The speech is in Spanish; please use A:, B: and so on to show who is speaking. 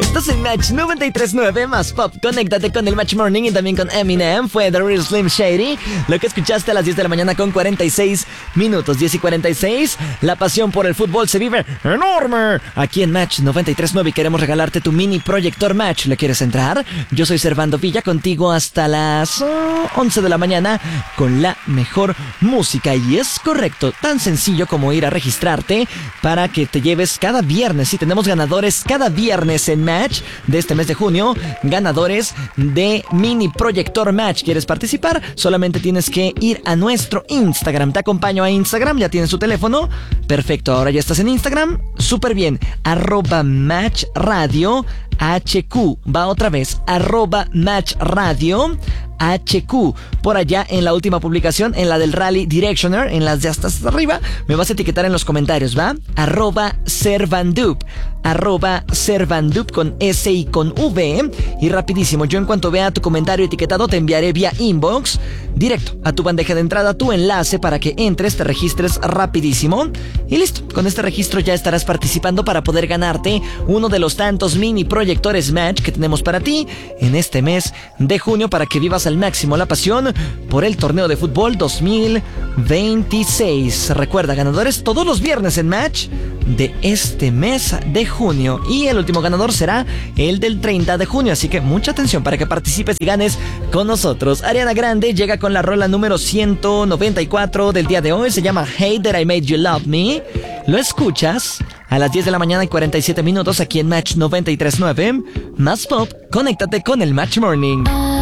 A: Estás en Match 93.9 más pop. Conéctate con el Match Morning y también con Eminem. Fue The Real Slim Shady. Lo que escuchaste a las 10 de la mañana con 46 minutos. 10 y 46. La pasión por el fútbol se vive enorme. Aquí en Match 93.9 y queremos regalarte tu mini proyector Match. ¿Le quieres entrar? Yo soy Servando Villa, contigo hasta las 11 de la mañana con la mejor música. Y es correcto, tan sencillo como ir a registrarte para que te lleves cada viernes. Sí, tenemos ganadores cada viernes en Match de este mes de junio. Ganadores de mini proyector Match. ¿Quieres participar? Solamente tienes que ir a nuestro Instagram. Te acompaño a Instagram. ¿Ya tienes tu teléfono? Perfecto, ahora ya estás en Instagram. Súper bien. @Match Radio HQ. Va otra vez. @Match Radio HQ. Por allá en la última publicación, en la del Rally Directioner, en las de hasta arriba, me vas a etiquetar en los comentarios, ¿va? @Servandup. @Servandup con S y con V. Y rapidísimo, yo en cuanto vea tu comentario etiquetado, te enviaré vía inbox directo a tu bandeja de entrada tu enlace para que entres, te registres rapidísimo. Y listo, con este registro ya estarás participando para poder ganarte uno de los tantos mini proyectores Match que tenemos para ti en este mes de junio, para que vivas al máximo la pasión por el torneo de fútbol 2026. Recuerda, ganadores todos los viernes en Match de este mes de junio. Y el último ganador será el del 30 de junio. Así que mucha atención para que participes y ganes con nosotros. Ariana Grande llega con la rola número 194 del día de hoy. Se llama Hey That I Made You Love Me. Lo escuchas a las 10 de la mañana y 47 minutos aquí en Match 93.9. Más pop, conéctate con el Match Morning.